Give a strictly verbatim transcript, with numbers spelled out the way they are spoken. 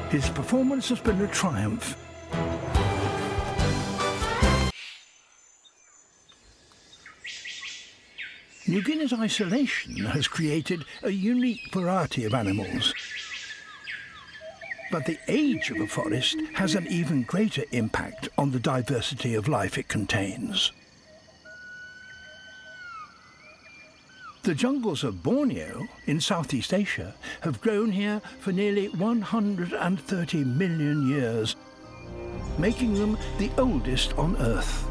His performance has been a triumph. New Guinea's isolation has created a unique variety of animals. But the age of a forest has an even greater impact on the diversity of life it contains. The jungles of Borneo in Southeast Asia have grown here for nearly one hundred thirty million years, making them the oldest on Earth.